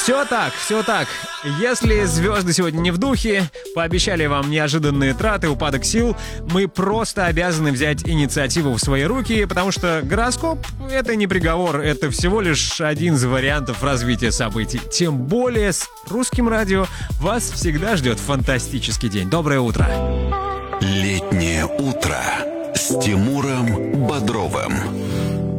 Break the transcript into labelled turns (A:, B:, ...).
A: Все так, все так. Если звезды сегодня не в духе, пообещали вам неожиданные траты, упадок сил, мы просто обязаны взять инициативу в свои руки, потому что гороскоп — это не приговор, это всего лишь один из вариантов развития событий. Тем более с Русским радио вас всегда ждет фантастический день. Доброе утро.
B: Летнее утро с Тимуром Бодровым.